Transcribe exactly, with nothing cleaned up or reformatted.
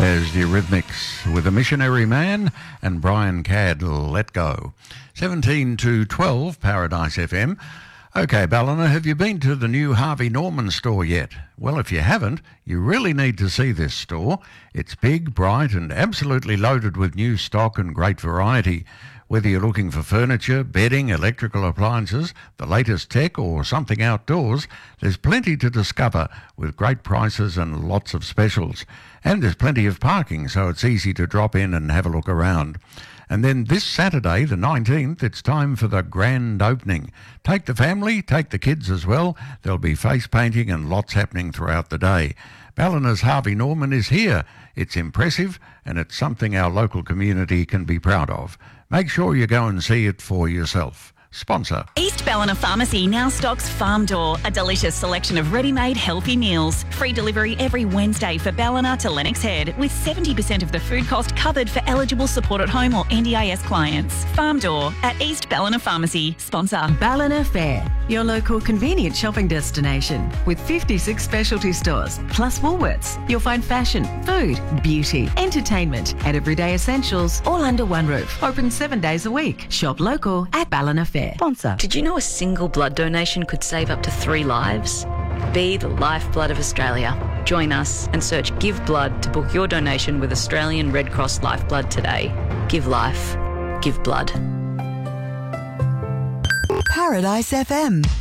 There's the Eurythmics with a Missionary Man and Brian Cadd, Let Go. seventeen to twelve, Paradise F M. OK, Ballina, have you been to the new Harvey Norman store yet? Well, if you haven't, you really need to see this store. It's big, bright and absolutely loaded with new stock and great variety. Whether you're looking for furniture, bedding, electrical appliances, the latest tech or something outdoors, there's plenty to discover with great prices and lots of specials. And there's plenty of parking, so it's easy to drop in and have a look around. And then this Saturday, the nineteenth, it's time for the grand opening. Take the family, take the kids as well. There'll be face painting and lots happening throughout the day. Ballina's Harvey Norman is here. It's impressive and it's something our local community can be proud of. Make sure you go and see it for yourself. Sponsor. East Ballina Pharmacy now stocks Farm Door, a delicious selection of ready-made healthy meals. Free delivery every Wednesday for Ballina to Lennox Head, with seventy percent of the food cost covered for eligible support at home or N D I S clients. Farm Door at East Ballina Pharmacy. Sponsor. Ballina Fair, your local convenient shopping destination with fifty-six specialty stores plus Woolworths. You'll find fashion, food, beauty, entertainment and everyday essentials all under one roof. Open seven days a week. Shop local at Ballina Fair. Sponsor. Did you know a single blood donation could save up to three lives? Be the lifeblood of Australia. Join us and search Give Blood to book your donation with Australian Red Cross Lifeblood today. Give life. Give blood. Paradise F M.